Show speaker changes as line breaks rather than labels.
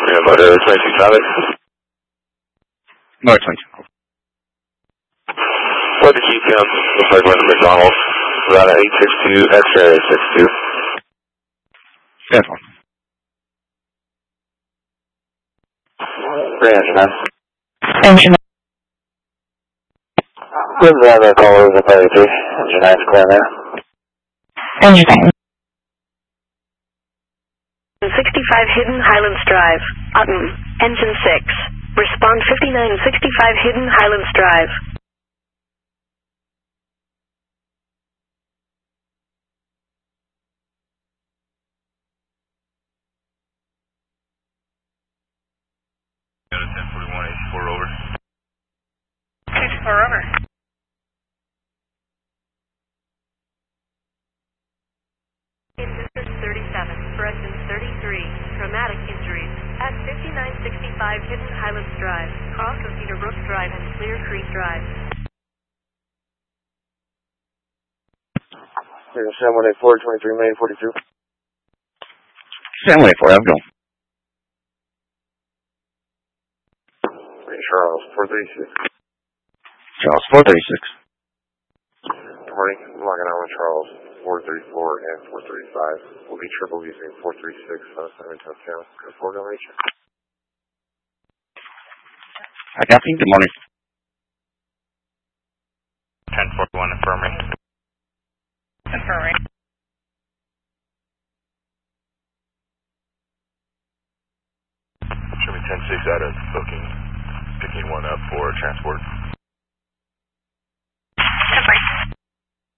Yeah, but 22 traffic.
No, 22.
What the GTM? Looks like we're in the McDonald's. About 862, X-ray 862.
Stand one.
Engine man.
Engine.
Wouldn't have that call over the 33. Engine 9's clear now.
Engine 9.
65 Hidden Highlands Drive, Utton, Engine 6. Respond 5965 Hidden Highlands Drive.
Got a 1041 84 over.
84 over. District 37, Corrections 33, traumatic injuries at 5965 Hidden Highlands Drive, cross of Cedar Brook Drive and Clear Creek Drive.
Here's 7184, 23 Main 42.
7184, have a go.
Charles 436.
Charles 436.
Good morning. I'm logging on with Charles 434 and 435. We'll be triple using 436 on assignment touchdown. Good 4 go reach.
Hi, Captain. Good morning.
1041 affirming.
Affirming.
Show me 106 out of